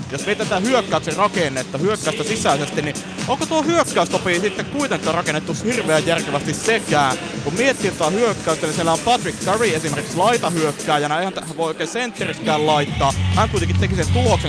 jos mietitään hyökkäyksen rakennetta, hyökkäystä sisäisesti, niin onko tuo hyökkäystopi sitten kuitenkaan rakennettu hirveän järkevästi sekään? Kun miettii tuota hyökkäystä, niin siellä on Patrick Curry esimerkiksi laitahyökkääjänä, eihän hän voi oikein sentteriskään laittaa. Hän kuitenkin teki sen tuloksen